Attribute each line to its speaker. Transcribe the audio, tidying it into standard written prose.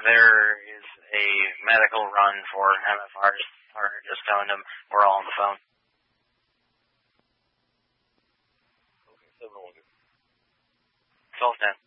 Speaker 1: there is a medical run for MFRs. Or just telling them we're all on the phone.
Speaker 2: Okay, 7-1.
Speaker 1: 12-10.